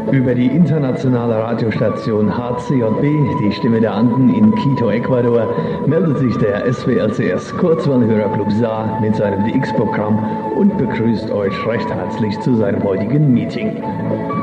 Über die internationale Radiostation HCJB, die Stimme der Anden in Quito, Ecuador, meldet sich der SWRCS Kurzwellenhörerclub Saar mit seinem DX-Programm und begrüßt euch recht herzlich zu seinem heutigen Meeting.